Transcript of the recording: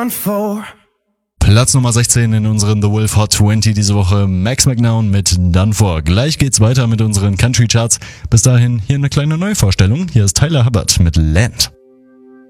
Platz Nummer 16 in unseren The Wolf Hot 20 diese Woche, Max McNown mit Done For. Gleich geht's weiter mit unseren Country Charts. Bis dahin hier eine kleine Neuvorstellung. Hier ist Tyler Hubbard mit Land.